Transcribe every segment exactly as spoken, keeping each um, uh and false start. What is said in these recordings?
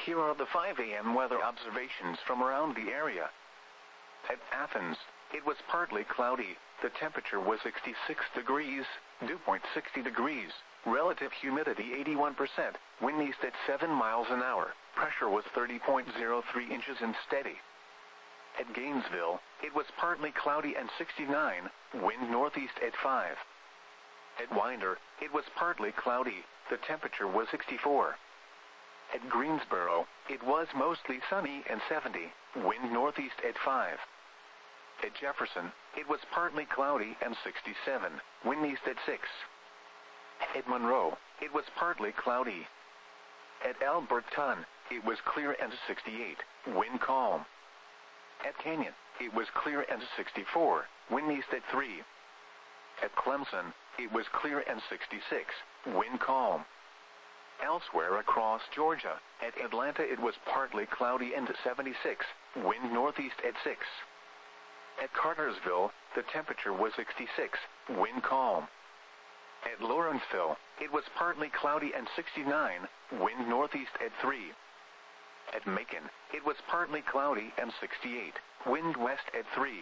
Here are the five A M weather observations from around the area. At Athens, it was partly cloudy. The temperature was sixty-six degrees, dew point sixty degrees, relative humidity eighty-one percent, wind east at seven miles an hour, pressure was thirty point zero three inches and steady. At Gainesville, it was partly cloudy and sixty-nine, wind northeast at five. At Winder, it was partly cloudy. The temperature was sixty-four. At Greensboro, it was mostly sunny and seventy, wind northeast at five. At Jefferson, it was partly cloudy and sixty-seven, wind east at six. At Monroe, it was partly cloudy. At Alberton, it was clear and sixty-eight, wind calm. At Canyon, it was clear and sixty-four, wind east at three. At Clemson, it was clear and sixty-six, wind calm. Elsewhere across Georgia, at Atlanta it was partly cloudy and seventy-six, wind northeast at six. At Cartersville, the temperature was sixty-six, wind calm. At Lawrenceville, it was partly cloudy and sixty-nine, wind northeast at three. At Macon, it was partly cloudy and sixty-eight, wind west at three.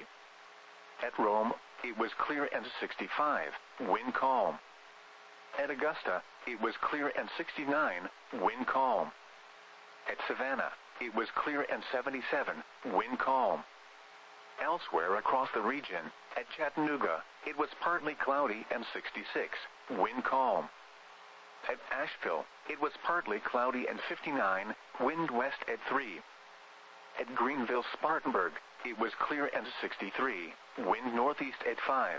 At Rome, it was clear and sixty-five, wind calm. At Augusta, it was clear and sixty-nine, wind calm. At Savannah, it was clear and seventy-seven, wind calm. Elsewhere across the region, at Chattanooga, it was partly cloudy and sixty-six, wind calm. At Asheville, it was partly cloudy and fifty-nine, wind west at three. At Greenville-Spartanburg, it was clear and sixty-three, wind northeast at five.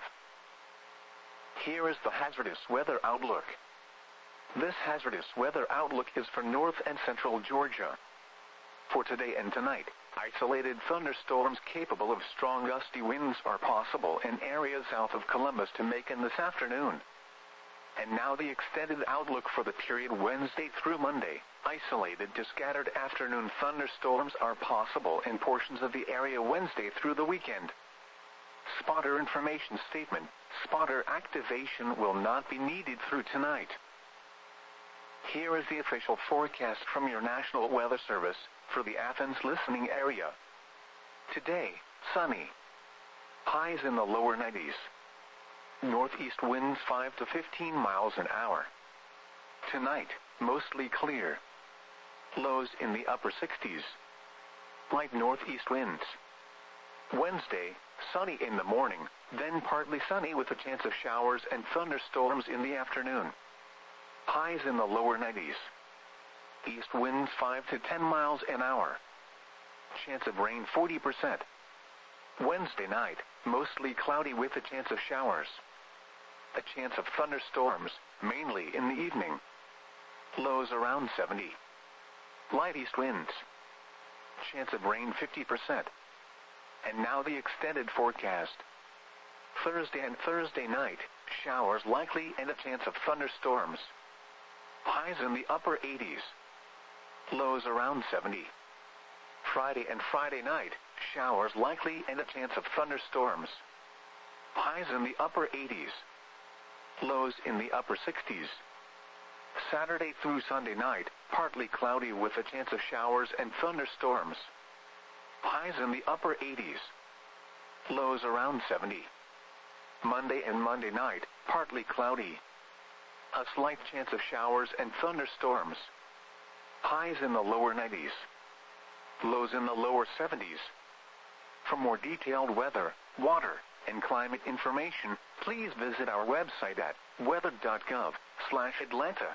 Here is the hazardous weather outlook. This hazardous weather outlook is for north and central Georgia. For today and tonight, isolated thunderstorms capable of strong gusty winds are possible in areas south of Columbus to Macon this afternoon. And now the extended outlook for the period Wednesday through Monday. Isolated to scattered afternoon thunderstorms are possible in portions of the area Wednesday through the weekend. Spotter information statement. Spotter activation will not be needed through tonight. Here is the official forecast from your National Weather Service for the Athens listening area. Today, sunny. Highs in the lower nineties. Northeast winds five to fifteen miles an hour. Tonight, mostly clear. Lows in the upper sixties. Light northeast winds. Wednesday, sunny in the morning, then partly sunny with a chance of showers and thunderstorms in the afternoon. Highs in the lower nineties. East winds five to ten miles an hour. Chance of rain forty percent. Wednesday night, mostly cloudy with a chance of showers. A chance of thunderstorms, mainly in the evening. Lows around seventy. Light east winds. Chance of rain fifty percent. And now the extended forecast. Thursday and Thursday night, showers likely and a chance of thunderstorms. Highs in the upper eighties. Lows around seventy. Friday and Friday night, showers likely and a chance of thunderstorms. Highs in the upper eighties. Lows in the upper sixties. Saturday through Sunday night, partly cloudy with a chance of showers and thunderstorms. Highs in the upper eighties. Lows around seventy. Monday and Monday night, partly cloudy. A slight chance of showers and thunderstorms. Highs in the lower nineties. Lows in the lower seventies. For more detailed weather, water, and climate information, please visit our website at weather dot gov slash Atlanta.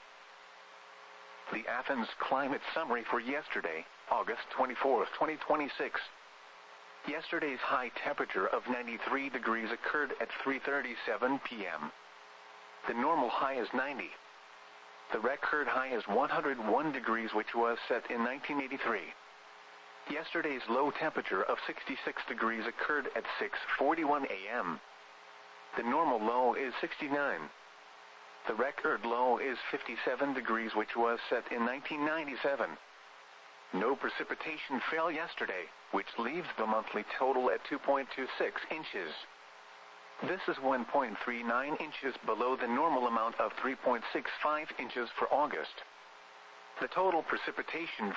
The Athens Climate Summary for yesterday, August twenty-fourth, twenty twenty-six. Yesterday's high temperature of ninety-three degrees occurred at three thirty-seven p m The normal high is ninety. The record high is one hundred one degrees, which was set in nineteen eighty-three. Yesterday's low temperature of sixty-six degrees occurred at six forty-one a m The normal low is sixty-nine. The record low is fifty-seven degrees, which was set in nineteen ninety-seven. No precipitation fell yesterday, which leaves the monthly total at two point two six inches. This is one point three nine inches below the normal amount of three point six five inches for August. The total precipitation